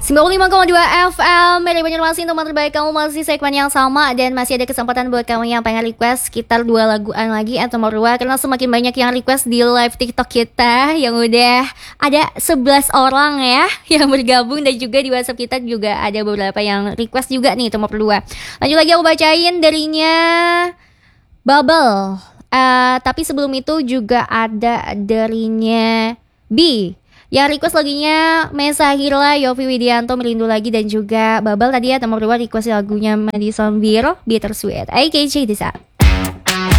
95,2 FM dari Banjarmasin, teman terbaik kamu, masih segmen yang sama. Dan masih ada kesempatan buat kamu yang pengen request sekitar 2 laguan lagi atau nomor 2. Karena semakin banyak yang request di live TikTok kita, yang udah ada 11 orang ya yang bergabung. Dan juga di WhatsApp kita juga ada beberapa yang request juga nih nomor 2. Lanjut lagi aku bacain darinya Bubble. Tapi sebelum itu juga ada darinya B yang request lagunya Mesa Hirla, Yofi Widianto, Merindu Lagi, dan juga Babel tadi ya nomor 2 request lagunya Madison Beer, Bittersweet. Oke, check this out.